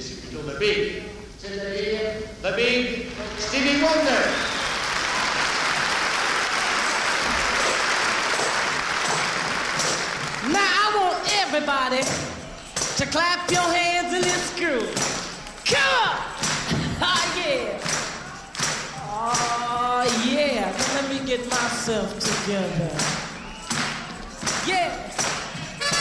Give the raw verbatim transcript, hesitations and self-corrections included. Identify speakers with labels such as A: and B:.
A: c'est plutôt The Big. C'est-à-dire The Big Stevie Wonder.
B: Now I want everybody to clap your hands in this groove. Come on! Oh, yeah. Oh, yeah. Now let me get myself together. Yeah.